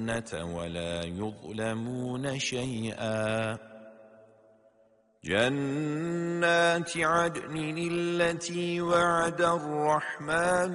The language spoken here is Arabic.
الجنة ولا يظلمون شيئا. جنات عدن التي وعد الرحمن